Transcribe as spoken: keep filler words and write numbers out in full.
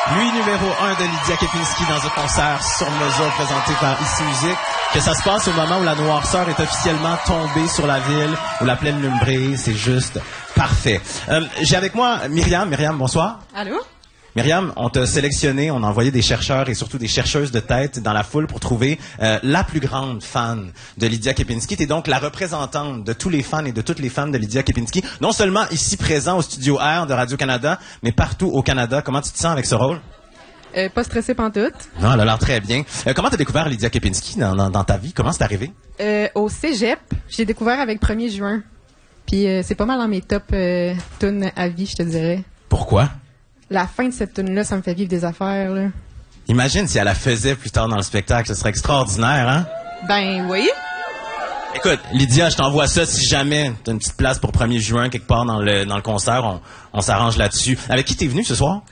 Lui, numéro un de Lydia Kepinski dans un concert sur mesure présenté par Ici Musique. Que ça se passe au moment où la noirceur est officiellement tombée sur la ville, où la pleine lune brille, c'est juste parfait. Euh, j'ai avec moi Myriam. Myriam, bonsoir. Allô? Myriam, on t'a sélectionné, on a envoyé des chercheurs et surtout des chercheuses de tête dans la foule pour trouver euh, la plus grande fan de Lydia Kepinski. T'es donc la représentante de tous les fans et de toutes les fans de Lydia Kepinski, non seulement ici présent au Studio R de Radio-Canada, mais partout au Canada. Comment tu te sens avec ce rôle? Euh, pas stressé pantoute. Non, elle a l'air très bien. Euh, comment t'as découvert Lydia Kepinski dans, dans, dans ta vie? Comment c'est arrivé? Euh, au cégep, j'ai découvert avec premier juin. Puis euh, c'est pas mal dans mes top euh, tunes à vie, je te dirais. Pourquoi? La fin de cette tune-là, ça me fait vivre des affaires, là. Imagine si elle la faisait plus tard dans le spectacle, ce serait extraordinaire, hein? Ben oui. Écoute, Lydia, je t'envoie ça si jamais t'as une petite place pour premier juin quelque part dans le dans le concert, on, on s'arrange là-dessus. Avec qui t'es venue ce soir?